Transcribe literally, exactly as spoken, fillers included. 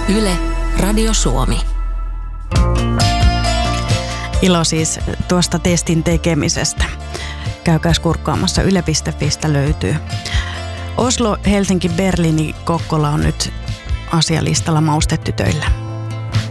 Yle, Radio Suomi. Ilo siis tuosta testin tekemisestä. Käykääs kurkkaamassa yle piste fistä löytyy. Oslo, Helsinki, Berliini, Kokkola on nyt asialistalla maustetytöillä.